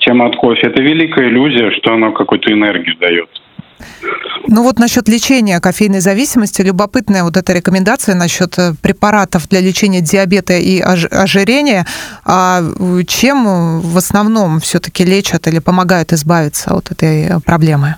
тема от кофе. Это великая иллюзия, что оно какую-то энергию дает. Ну вот насчет лечения кофейной зависимости, любопытная вот эта рекомендация насчет препаратов для лечения диабета и ожирения. А чем в основном все-таки лечат или помогают избавиться от этой проблемы?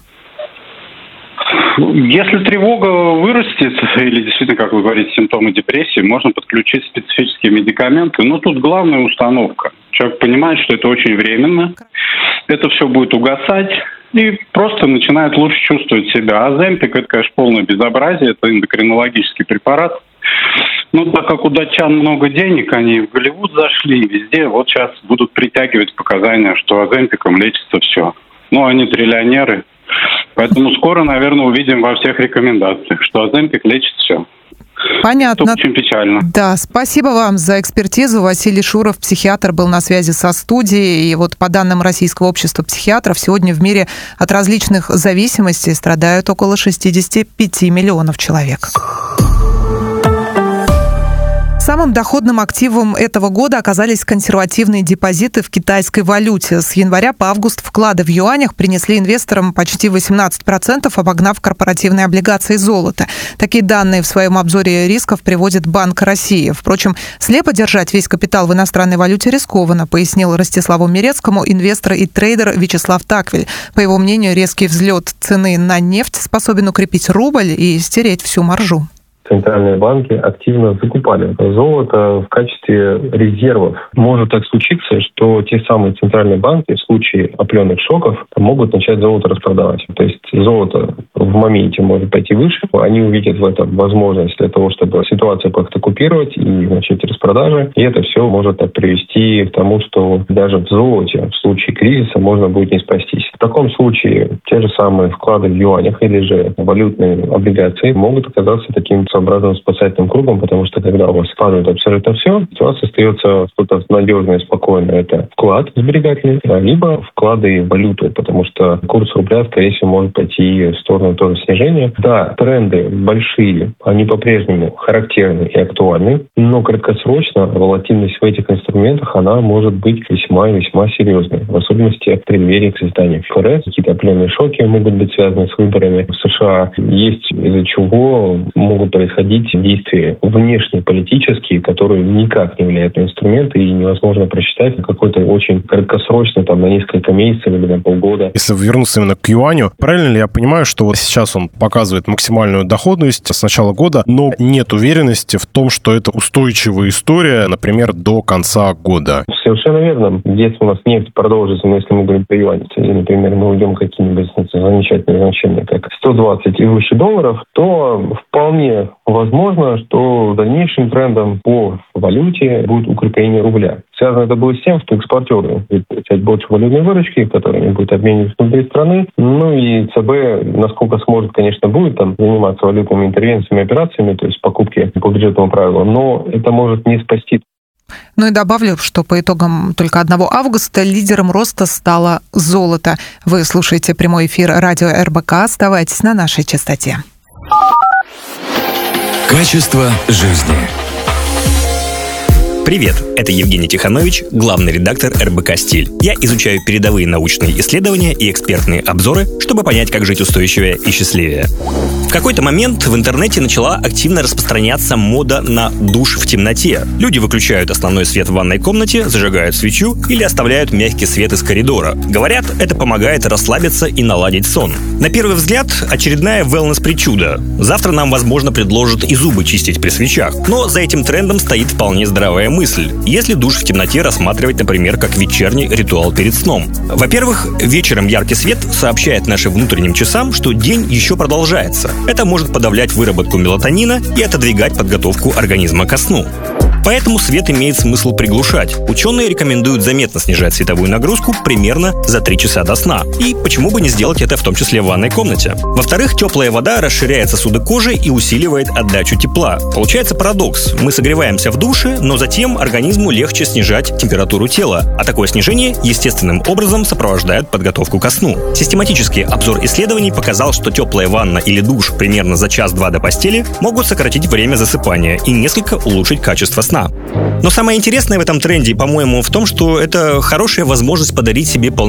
Если тревога вырастет, или действительно, как вы говорите, симптомы депрессии, можно подключить специфические медикаменты. Но тут главная установка. Человек понимает, что это очень временно, это все будет угасать, и просто начинает лучше чувствовать себя. Оземпик – это, конечно, полное безобразие, это эндокринологический препарат. Но так как у датчан много денег, они в Голливуд зашли, везде вот сейчас будут притягивать показания, что оземпиком лечится все. Ну, они триллионеры. Поэтому скоро, наверное, увидим во всех рекомендациях, что оземпик лечит все. Понятно. Это очень печально. Да, спасибо вам за экспертизу. Василий Шуров, психиатр, был на связи со студией. И вот по данным Российского общества психиатров, сегодня в мире от различных зависимостей страдают около 65 миллионов человек. Самым доходным активом этого года оказались консервативные депозиты в китайской валюте. С января по август вклады в юанях принесли инвесторам почти 18%, обогнав корпоративные облигации золота. Такие данные в своем обзоре рисков приводит Банк России. Впрочем, слепо держать весь капитал в иностранной валюте рискованно, пояснил Ростиславу Мирецкому инвестор и трейдер Вячеслав Таквель. По его мнению, резкий взлет цены на нефть способен укрепить рубль и стереть всю маржу. Центральные банки активно закупали золото в качестве резервов. Может так случиться, что те самые центральные банки в случае определенных шоков могут начать золото распродавать. То есть золото в моменте может пойти выше. Они увидят в этом возможность для того, чтобы ситуацию как-то купировать и начать распродажи. И это все может так привести к тому, что даже в золоте в случае кризиса можно будет не спастись. В таком случае те же самые вклады в юанях или же валютные облигации могут оказаться таким образным спасательным кругом, потому что когда у вас падает абсолютно все, ситуация остается что-то надежное, спокойное. Это вклад сберегательный, либо вклады в валюту, потому что курс рубля, скорее всего, может пойти в сторону тоже снижения. Да, тренды большие, они по-прежнему характерны и актуальны, но краткосрочно волатильность в этих инструментах, она может быть весьма и весьма серьезной, в особенности в преддверии к созданию ФРС. Какие-то определенные шоки могут быть связаны с выборами в США. Есть из-за чего могут происходить действия внешнеполитические, которые никак не влияют на инструменты, и невозможно просчитать какой-то очень краткосрочно, на несколько месяцев или на полгода. Если вернуться именно к юаню, правильно ли я понимаю, что вот сейчас он показывает максимальную доходность с начала года, но нет уверенности в том, что это устойчивая история, например, до конца года? Совершенно верно. Если у нас нефть продолжится, но если мы говорим про юань, например, мы уйдем какие-нибудь замечательные значения, как 120 и выше долларов, то вполне возможно, что дальнейшим трендом по валюте будет укрепление рубля. Связано это будет с тем, что экспортеры будут получать больше валютной выручки, которые они будут обменивать внутри страны. Ну и ЦБ, насколько сможет, конечно, будет заниматься валютными интервенциями, операциями, то есть покупки по бюджетному правилу, но это может не спасти. Ну и добавлю, что по итогам только 1 августа лидером роста стало золото. Вы слушаете прямой эфир радио РБК. Оставайтесь на нашей частоте. Качество жизни. Привет, это Евгений Тиханович, главный редактор РБК «Стиль». Я изучаю передовые научные исследования и экспертные обзоры, чтобы понять, как жить устойчивее и счастливее. В какой-то момент в интернете начала активно распространяться мода на душ в темноте. Люди выключают основной свет в ванной комнате, зажигают свечу или оставляют мягкий свет из коридора. Говорят, это помогает расслабиться и наладить сон. На первый взгляд, очередная wellness-причуда. Завтра нам, возможно, предложат и зубы чистить при свечах. Но за этим трендом стоит вполне здравая мысль. Если душ в темноте рассматривать, например, как вечерний ритуал перед сном. Во-первых, вечером яркий свет сообщает нашим внутренним часам, что день еще продолжается. Это может подавлять выработку мелатонина и отодвигать подготовку организма ко сну. Поэтому свет имеет смысл приглушать. Ученые рекомендуют заметно снижать световую нагрузку примерно за 3 часа до сна. И почему бы не сделать это в том числе в ванной комнате? Во-вторых, теплая вода расширяет сосуды кожи и усиливает отдачу тепла. Получается парадокс. Мы согреваемся в душе, но затем организму легче снижать температуру тела. А такое снижение естественным образом сопровождает подготовку ко сну. Систематический обзор исследований показал, что теплая ванна или душ примерно за час-два до постели могут сократить время засыпания и несколько улучшить качество сна. Но самое интересное в этом тренде, по-моему, в том, что это хорошая возможность подарить себе